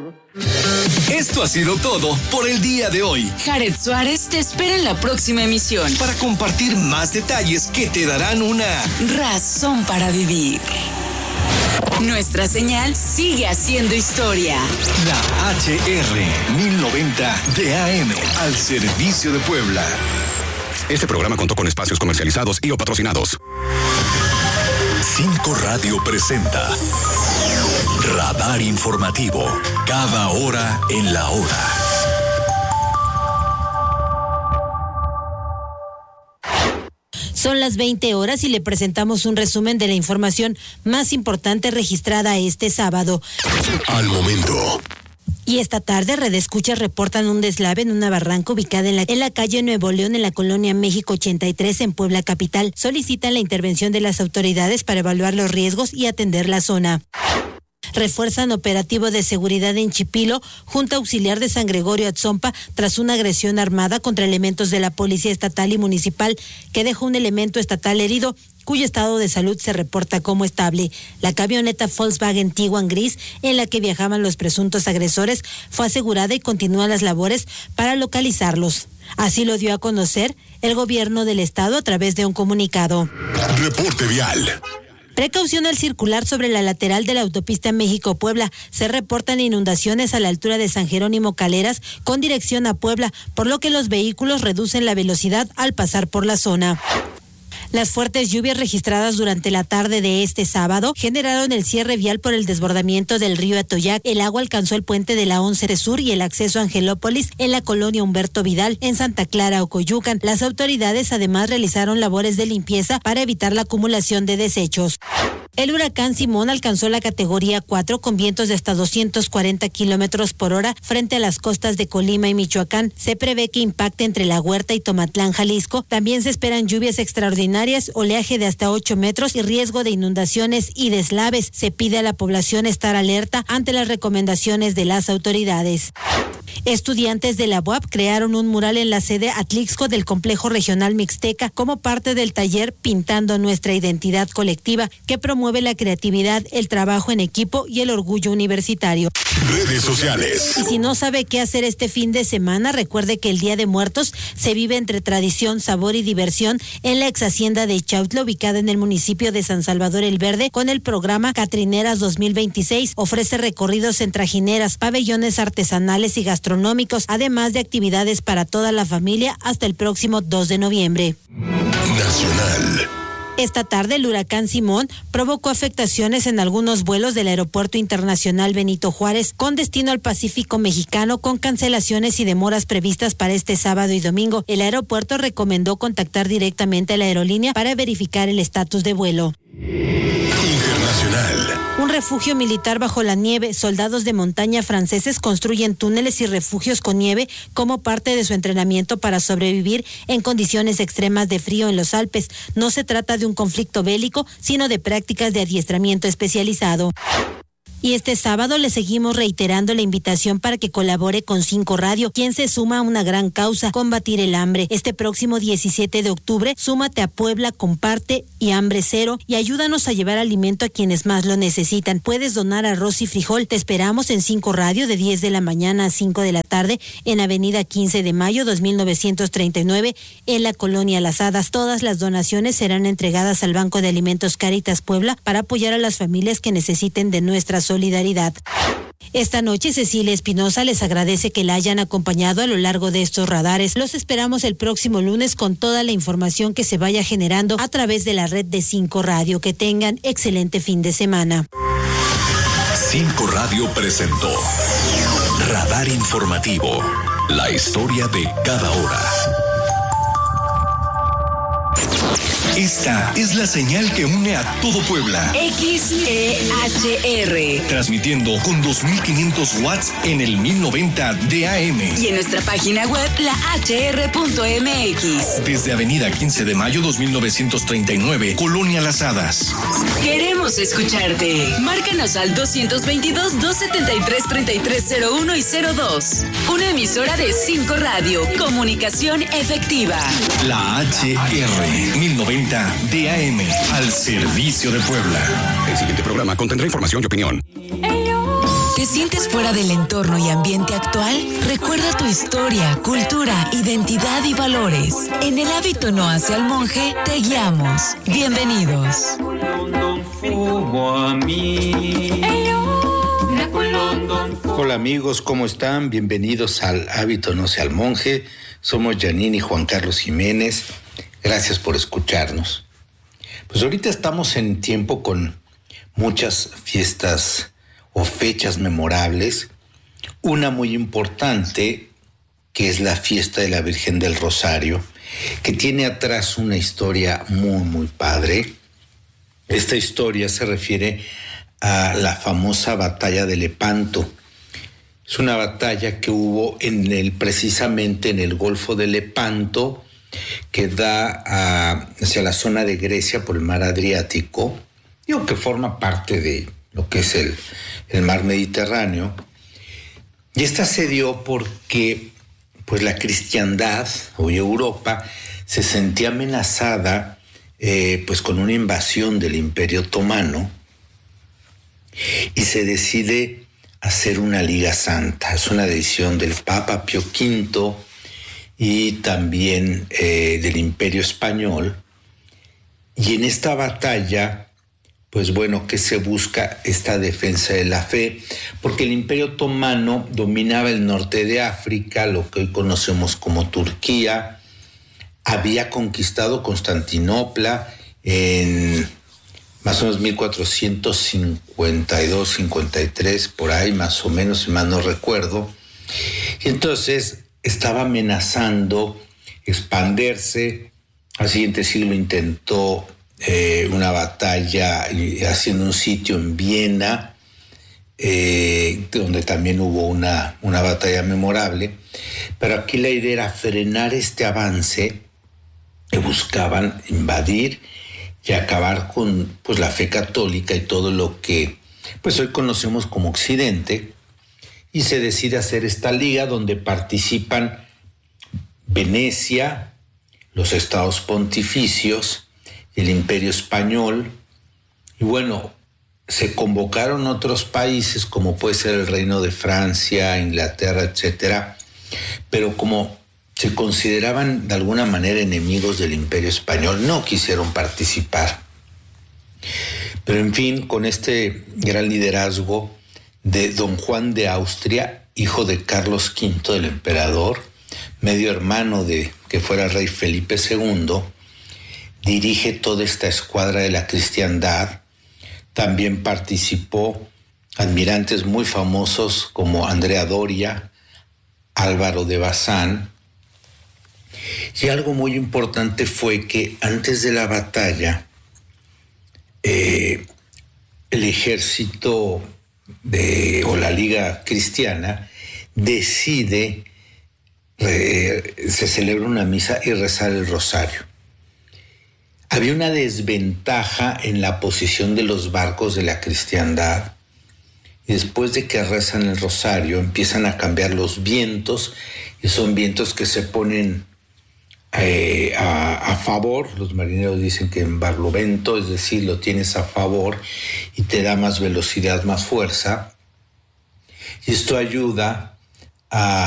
Esto ha sido todo por el día de hoy. Jared Suárez te espera en la próxima emisión para compartir más detalles que te darán una razón para vivir. Nuestra señal sigue haciendo historia. La HR 1090 de AM al servicio de Puebla. Este programa contó con espacios comercializados y o patrocinados. 5 Radio presenta Radar Informativo. Cada hora en la hora. Son las 20 horas y le presentamos un resumen de la información más importante registrada este sábado. Al momento. Y esta tarde, redescuchas reportan un deslave en una barranca ubicada en la calle Nuevo León, en la colonia México 83, en Puebla capital. Solicitan la intervención de las autoridades para evaluar los riesgos y atender la zona. Refuerzan operativo de seguridad en Chipilo, Junta Auxiliar de San Gregorio Atzompa, tras una agresión armada contra elementos de la Policía Estatal y Municipal, que dejó un elemento estatal herido, cuyo estado de salud se reporta como estable. La camioneta Volkswagen Tiguan gris, en la que viajaban los presuntos agresores, fue asegurada y continúan las labores para localizarlos. Así lo dio a conocer el gobierno del estado a través de un comunicado. Reporte vial. Precaución al circular sobre la lateral de la autopista México-Puebla. Se reportan inundaciones a la altura de San Jerónimo Caleras con dirección a Puebla, por lo que los vehículos reducen la velocidad al pasar por la zona. Las fuertes lluvias registradas durante la tarde de este sábado generaron el cierre vial por el desbordamiento del río Atoyac. El agua alcanzó el puente de la 11 Sur y el acceso a Angelópolis en la colonia Humberto Vidal, en Santa Clara, Ocoyucan. Las autoridades además realizaron labores de limpieza para evitar la acumulación de desechos. El huracán Simón alcanzó la categoría 4 con vientos de hasta 240 kilómetros por hora frente a las costas de Colima y Michoacán. Se prevé que impacte entre La Huerta y Tomatlán, Jalisco. También se esperan lluvias extraordinarias, oleaje de hasta 8 metros y riesgo de inundaciones y deslaves. Se pide a la población estar alerta ante las recomendaciones de las autoridades. Estudiantes de la UAP crearon un mural en la sede Atlixco del Complejo Regional Mixteca como parte del taller Pintando Nuestra Identidad Colectiva, que promueve la creatividad, el trabajo en equipo y el orgullo universitario. Redes sociales. Y si no sabe qué hacer este fin de semana, recuerde que el Día de Muertos se vive entre tradición, sabor y diversión en la ex hacienda de Chautla, ubicada en el municipio de San Salvador el Verde, con el programa Catrineras 2026. Ofrece recorridos en trajineras, pabellones artesanales y gastronómicos, además de actividades para toda la familia hasta el próximo 2 de noviembre. Nacional. Esta tarde el huracán Simón provocó afectaciones en algunos vuelos del Aeropuerto Internacional Benito Juárez con destino al Pacífico mexicano, con cancelaciones y demoras previstas para este sábado y domingo. El aeropuerto recomendó contactar directamente a la aerolínea para verificar el estatus de vuelo. Internacional. Un refugio militar bajo la nieve. Soldados de montaña franceses construyen túneles y refugios con nieve como parte de su entrenamiento para sobrevivir en condiciones extremas de frío en los Alpes. No se trata de un conflicto bélico, sino de prácticas de adiestramiento especializado. Y este sábado le seguimos reiterando la invitación para que colabore con 5 Radio, quien se suma a una gran causa: combatir el hambre. Este próximo 17 de octubre, súmate a Puebla, comparte y hambre cero, y ayúdanos a llevar alimento a quienes más lo necesitan. Puedes donar arroz y frijol. Te esperamos en 5 Radio de 10 de la mañana a 5 de la tarde en Avenida 15 de Mayo 2939 en la colonia Las Hadas. Todas las donaciones serán entregadas al Banco de Alimentos Cáritas Puebla para apoyar a las familias que necesiten de nuestra solidaridad. Esta noche Cecilia Espinosa les agradece que la hayan acompañado a lo largo de estos radares. Los esperamos el próximo lunes con toda la información que se vaya generando a través de la red de 5 Radio. Que tengan excelente fin de semana. 5 Radio presentó Radar Informativo. La historia de cada hora. Esta es la señal que une a todo Puebla. XEHR. Transmitiendo con 2500 watts en el 1090 de AM. Y en nuestra página web, lahr.mx. Desde Avenida 15 de Mayo 2939, Colonia Las Hadas. Queremos escucharte. Márcanos al 222-273-3301 y 02. Una emisora de 5 Radio. Comunicación efectiva. La HR 1090 DAM al servicio de Puebla. El siguiente programa contendrá información y opinión. Te ¿Te sientes fuera del entorno y ambiente actual? Recuerda tu historia, cultura, identidad y valores. En El hábito no hace al monje, te guiamos. Bienvenidos. Hola amigos, ¿cómo están? Bienvenidos al Hábito no hace al monje. Somos Janine y Juan Carlos Jiménez. Gracias por escucharnos. Pues ahorita estamos en tiempo con muchas fiestas o fechas memorables. Una muy importante, que es la fiesta de la Virgen del Rosario, que tiene atrás una historia muy padre. Esta historia se refiere a la famosa batalla de Lepanto. Es una batalla que hubo precisamente en el Golfo de Lepanto, que da hacia la zona de Grecia por el mar Adriático, que forma parte de lo que es el mar Mediterráneo. Y esta se dio porque pues la cristiandad o Europa se sentía amenazada pues con una invasión del Imperio Otomano, y se decide hacer una Liga Santa. Es una decisión del Papa Pío V y también del Imperio Español. Y en esta batalla, pues bueno, que se busca esta defensa de la fe, porque el Imperio Otomano dominaba el norte de África, lo que hoy conocemos como Turquía, había conquistado Constantinopla en más o menos 1452, 53, por ahí más o menos, si mal no recuerdo. Y entonces estaba amenazando expandirse. Al siguiente siglo intentó una batalla haciendo un sitio en Viena, donde también hubo una batalla memorable. Pero aquí la idea era frenar este avance que buscaban invadir y acabar con pues la fe católica y todo lo que pues hoy conocemos como Occidente. Y se decide hacer esta liga donde participan Venecia, los estados pontificios, el Imperio Español, y bueno, se convocaron otros países como puede ser el Reino de Francia, Inglaterra, etcétera, pero como se consideraban de alguna manera enemigos del Imperio Español, no quisieron participar. Pero en fin, con este gran liderazgo de don Juan de Austria, hijo de Carlos V, el emperador, medio hermano de que fuera rey Felipe II, dirige toda esta escuadra de la cristiandad. También participó admirantes muy famosos como Andrea Doria, Álvaro de Bazán. Y algo muy importante fue que antes de la batalla, el ejército o la Liga Cristiana decide, se celebra una misa y rezar el rosario. Había una desventaja en la posición de los barcos de la cristiandad. Y después de que rezan el rosario, empiezan a cambiar los vientos, y son vientos que se ponen a favor. Los marineros dicen que en barlovento, es decir, lo tienes a favor y te da más velocidad, más fuerza. Y esto ayuda a